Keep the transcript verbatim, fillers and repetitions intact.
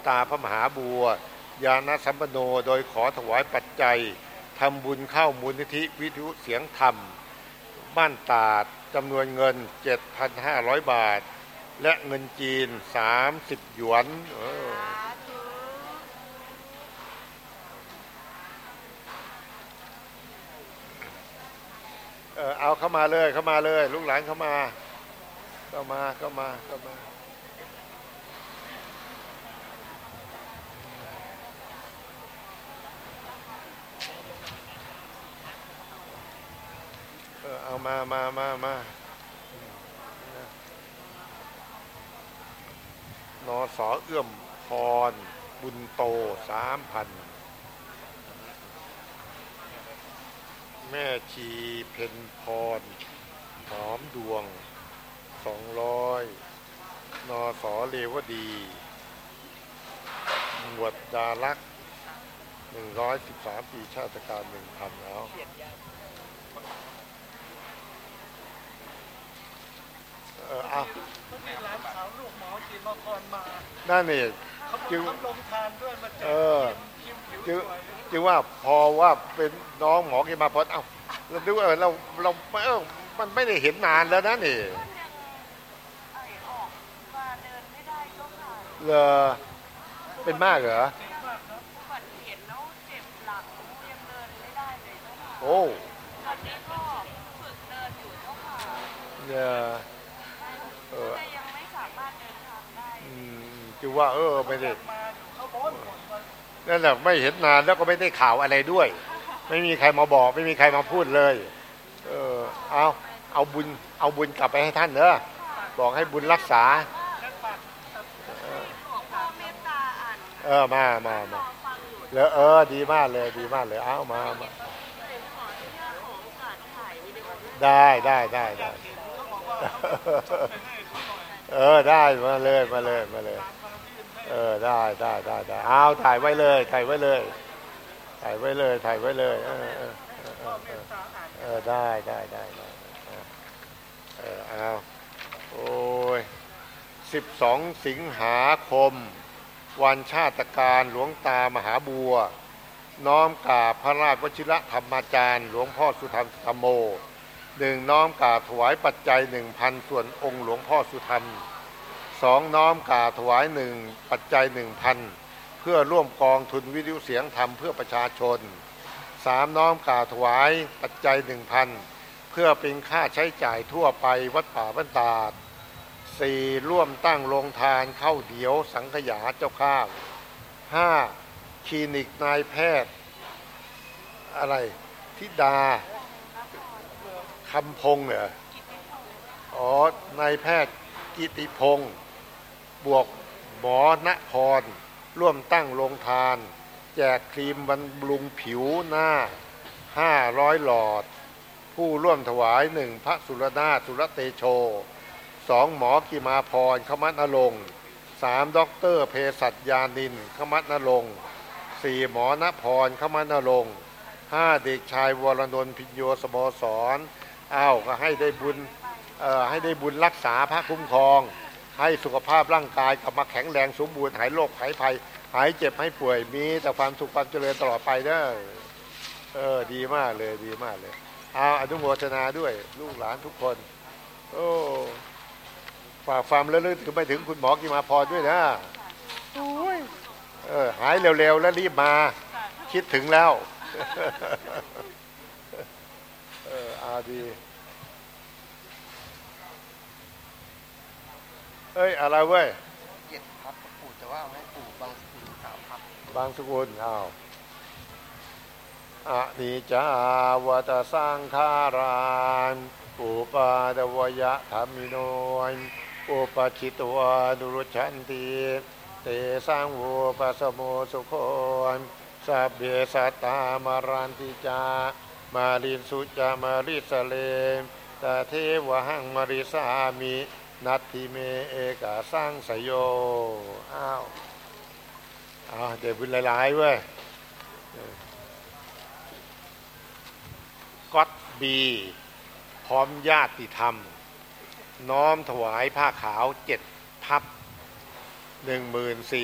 ตาพระมหาบัวญาณสัมปันโนโดยขอถวายปัจจัยทำบุญเข้ามูลนิธิวิทยุเสียงธรรมบ้านตาดจำนวนเงิน เจ็ดพันห้าร้อย บาทและเงินจีนสามสิบหยวนเออเออเอาเข้ามาเลยเข้ามาเลยลูกหลานเข้ามาเข้ามาเข้ามาเข้ามาเออเอามามามามา นส.เอื้อมพรบุญโตสามพันแม่ชีเพ็ญพรหอมดวงสองร้อยนส.เลวดีหมวดดารักหนึ่งร้อยสิบสามปีชาติการหนึ่งพันแล้วเออเอาร้านสาวลูกหมอจีนมาก่อนมานั่นนี่จึงลงทานด้วยมาเจอจึงจึงว่าพอว่าเป็นน้องหมอกีมาพอเอ้าเราดูเออเราเราเออมันไม่ได้เห็นนานแล้วนะนี่เหรอเป็นมากเหรอโอ้เนี่ยเออจึงว่าเออไม่ได้นั่นแหละไม่เห็นนานแล้วก็ไม่ได้ข่าวอะไรด้วยไม่มีใครมาบอกไม่มีใครมาพูดเลยเออเอาเอาบุญเอาบุญกลับไปให้ท่านเนอะบอกให้บุญรักษาเออมามามาแล้วเออดีมากเลยดีมากเลยเอามามาได้ได้ได้ได้เออได้มาเลยมาเลยมาเลยเออได้ได้ได้ได้เอาถ่ายไว้เลยถ่ายไว้เลยถ่ายไว้เลยถ่ายไว้เลยเออเออเออได้ได้ได้ได้เออเอาโอ้ยสิบสองสิงหาคมวันชาติการหลวงตามหาบัวน้อมกราบพระราชวชิรธรรมาจารย์หลวงพ่อสุธรรมธรรมโมหนึ่งน้อมกราบถวายปัจจัยหนึ่งพันส่วนองค์หลวงพ่อสุธรรมสองน้อมกราบถวายหนึ่งปัจจัยหนึ่งพันเพื่อร่วมกองทุนวิทยุเสียงธรรมเพื่อประชาชนสามน้อมกราบถวายปัจจัยหนึ่งพันเพื่อเป็นค่าใช้จ่ายทั่วไปวัดป่าบ้านตาดสี่ร่วมตั้งโรงทานข้าวเดียวสังขยาเจ้าข้าวห้าคลินิกนายแพทย์อะไรธิดาคำพงเหรออ๋อนายแพทย์กิติพงศ์บวกหมอนครร่วมตั้งโรงทานแจกครีมบำรุงผิวหน้าห้าร้อยหลอดผู้ร่วมถวายหนึ่งพระสุรนาถสุรเตโชสองหมอกิมาพรขมัตนรงค์สามด็อกเตอร์เภสัชยานินขมัตนรงค์สี่หมอนพรขมัตนรงค์ห้าเด็กชายวรนนท์พิญโยสโมสรอ้าวก็ให้ได้บุญเอ่อให้ได้บุญรักษาพระคุ้มครองให้สุขภาพร่างกายกลับมาแข็งแรงสมบูรณ์หายโรคหายภัยหายเจ็บให้ป่วยมีแต่ความสุขความเจริญตลอดไปเด้อเออดีมากเลยดีมากเลยเอาอนุโมทนาด้วยลูกหลานทุกคนโอ้ฝากความระลึกถึงไปถึงคุณหมอกิมาพรด้วยนะโอ้ยเออหายเร็วๆแล้วรีบมาคิดถึงแล้วเอออาดีเอ้ยอะไรเว้ยเจ็ดครับปู่แต่ว่าให้ปู่บางสกุลสามครับบางสกุลอ้าวอะนิจจาวัตสังขารานอุปาทวยะธรรมิโนอุปชิตวานุรุชันติเตสังโวปัสโมสุโขสัพเพสัตตามารันติจามาริสุจามาริสเลตเทวหังมาริสามินัตถิเมเอกาสังสยโยอ้าวอ้าวเดี๋ยวบุญหลายๆเว้ยก๊อตบีพร้อมญาติธรรมน้อมถวายผ้าขาวเจ็ดพับหนึ่งหมื่นสี่